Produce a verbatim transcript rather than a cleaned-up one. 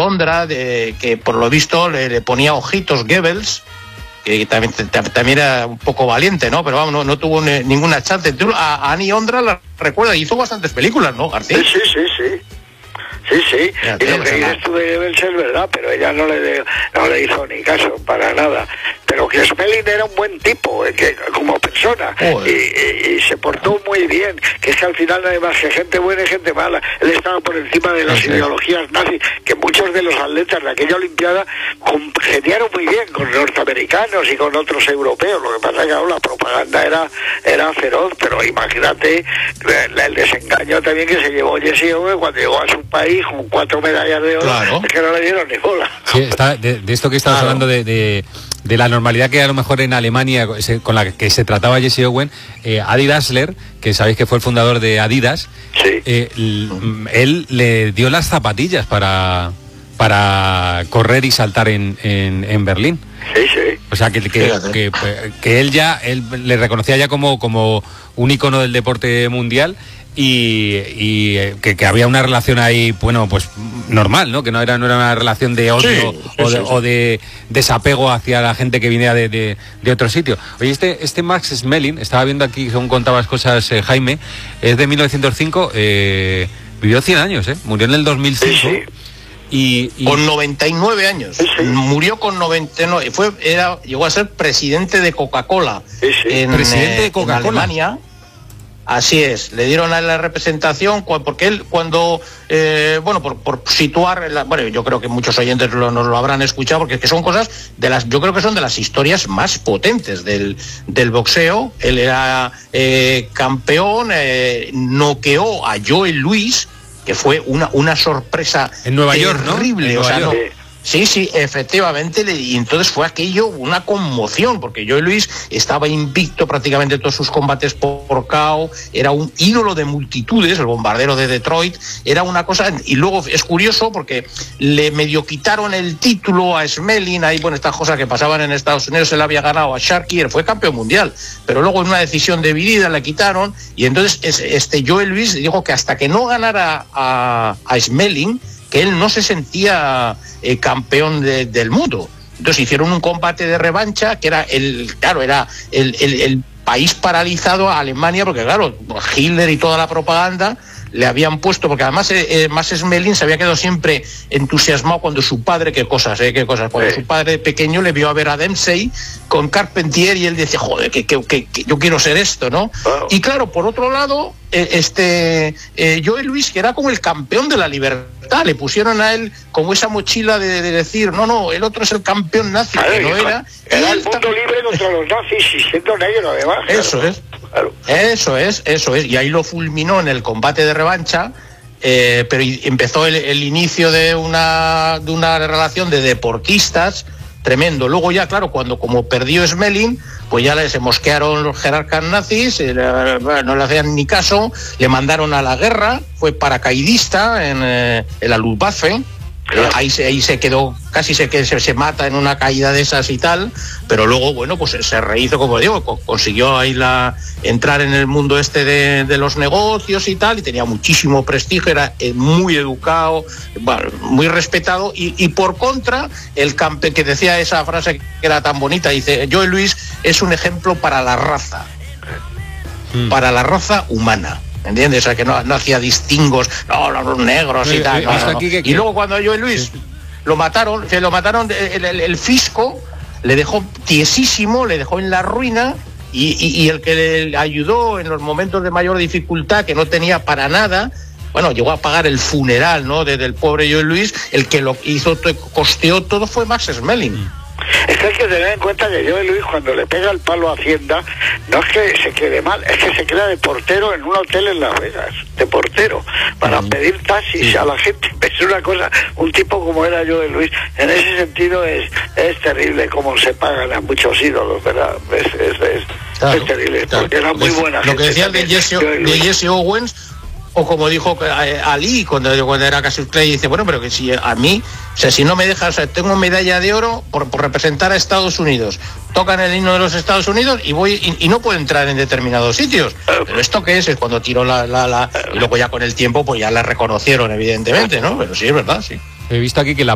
Londra, de, que por lo visto le, le ponía ojitos Goebbels, que también, también era un poco valiente, ¿no? Pero vamos, no, no tuvo ne, ninguna chance. Tú, a, a Annie Ondra la recuerda, hizo bastantes películas, ¿no, García? Sí, sí, sí, sí. Sí, sí, ya, y lo que dices tú de Goebbels es verdad, pero ella no le, de, no le hizo ni caso, para nada. Pero que Smelling era un buen tipo, eh, que como persona, y, y, y se portó muy bien, que es que al final no hay más que gente buena y gente mala. Él estaba por encima de las sí, ideologías nazis, que muchos de los atletas de aquella Olimpiada congeniaron muy bien con norteamericanos y con otros europeos. Lo que pasa es que claro, la propaganda era, era feroz, pero imagínate el, el desengaño también que se llevó Jesse Owens cuando llegó a su país con cuatro medallas de oro, claro. Es que no le dieron ni bola. Sí, está, de, de esto que estabas claro. hablando de, de, de la normalidad que a lo mejor en Alemania se, con la que se trataba Jesse Owens, eh, Adi Dassler, que sabéis que fue el fundador de Adidas, sí. eh, l, él le dio las zapatillas para, para correr y saltar en, en, en Berlín. Sí, sí. O sea, que, que, que, que él ya, él le reconocía ya como, como un ícono del deporte mundial. Y, y eh, que, que había una relación ahí, bueno, pues normal, ¿no? Que no era, no era una relación de odio sí, o, de, sí, sí. o de desapego hacia la gente que viniera de, de, de otro sitio. Oye, este, este Max Schmeling, estaba viendo aquí, según contabas cosas, eh, Jaime, es de mil novecientos cinco, eh, vivió cien años, ¿eh? Murió en el dos mil cinco. Sí, sí. Y, y... Con noventa y nueve años. Sí, sí. Murió con noventa y nueve. Fue, era, llegó a ser presidente de Coca-Cola. Sí, sí. En, presidente de Coca-Cola. En Alemania. Así es, le dieron a la representación, porque él cuando, eh, bueno, por, por situar, la, bueno, yo creo que muchos oyentes lo, nos lo habrán escuchado, porque es que son cosas de las, yo creo que son de las historias más potentes del, del boxeo. Él era eh, campeón, eh, noqueó a Joe Louis, que fue una, una sorpresa en Nueva York, ¿no? Terrible, en o sea, Nueva York. no. Sí, sí, efectivamente, y entonces fue aquello una conmoción, porque Joe Louis estaba invicto prácticamente todos sus combates por K O, era un ídolo de multitudes, el bombardero de Detroit, era una cosa, y luego es curioso porque le medio quitaron el título a Schmeling, ahí bueno, estas cosas que pasaban en Estados Unidos, se le había ganado a Sharkey, él fue campeón mundial, pero luego en una decisión dividida le quitaron, y entonces este Joe Louis dijo que hasta que no ganara a, a Schmeling, que él no se sentía eh, campeón de, del mundo. Entonces hicieron un combate de revancha, que era el, claro, era el, el, el país paralizado a Alemania, porque claro, Hitler y toda la propaganda le habían puesto, porque además eh, Max Schmeling se había quedado siempre entusiasmado cuando su padre, qué cosas, eh, qué cosas, cuando sí. su padre pequeño le vio a ver a Dempsey con Carpentier y él decía, joder, que, que, que, que yo quiero ser esto, ¿no? Oh. Y claro, por otro lado, eh, este eh, Joe Louis, que era como el campeón de la libertad, le pusieron a él como esa mochila de, de decir, no, no, el otro es el campeón nazi, que no era. Era el mundo libre contra los nazis y siendo negro además. Eso claro. es. Claro. Eso es, eso es, y ahí lo fulminó en el combate de revancha, eh, pero empezó el, el inicio de una, de una relación de deportistas tremendo. Luego ya, claro, cuando como perdió Schmeling, pues ya le, se mosquearon los jerarcas nazis, eh, no le hacían ni caso, le mandaron a la guerra, fue paracaidista en, eh, en la Luftwaffe. Eh, ahí, se, ahí se quedó, casi se, que se, se mata en una caída de esas y tal, pero luego, bueno, pues se rehizo, como digo, co consiguió ahí la, entrar en el mundo este de, de los negocios y tal, y tenía muchísimo prestigio, era eh, muy educado, bueno, muy respetado, y, y por contra, el campe que decía esa frase que era tan bonita, dice, Joe Louis es un ejemplo para la raza, mm. para la raza humana. ¿Entiendes? O sea, que no, no hacía distingos, no, los negros y tal. No, no, no. Y luego cuando Joe Louis sí. lo mataron, se lo mataron, el, el, el fisco le dejó tiesísimo, le dejó en la ruina, y, y, y el que le ayudó en los momentos de mayor dificultad, que no tenía para nada, bueno, llegó a pagar el funeral, ¿no?, de, del pobre Joe Louis, el que lo hizo, costeó todo fue Max Schmeling. Es que hay que tener en cuenta que Joe Louis, cuando le pega el palo a Hacienda, no es que se quede mal, es que se queda de portero en un hotel en Las Vegas, de portero, para mm. pedir taxis sí. a la gente. Es una cosa, un tipo como era Joe Louis, en ese sentido es, es terrible cómo se pagan a muchos ídolos, ¿verdad? Es, es, es, claro, es terrible, claro. porque era muy buena gente. Lo que decía de Jesse, de Jesse Owens, o como dijo Ali cuando, cuando era Cassius Clay, dice, bueno, pero que si a mí, o sea, si no me dejas, o sea, tengo medalla de oro por, por representar a Estados Unidos, tocan el himno de los Estados Unidos y voy y, y no puedo entrar en determinados sitios. Pero esto qué es, es cuando tiró la, la, la... Y luego ya con el tiempo, pues ya la reconocieron, evidentemente, ¿no? Pero sí, es verdad, sí. He visto aquí que la